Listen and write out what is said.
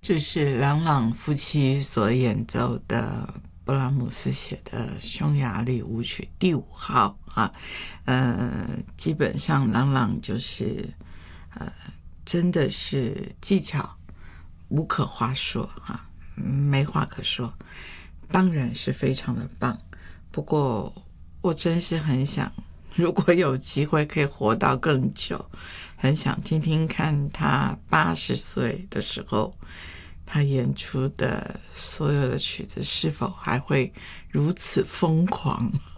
这是郎朗夫妻所演奏的布拉姆斯写的匈牙利舞曲第5号啊。基本上郎朗就是真的是技巧无可话说啊，没话可说，当然是非常的棒。不过我真是很想，如果有机会可以活到更久，很想听听看他80岁的时候他演出的所有的曲子是否还会如此疯狂。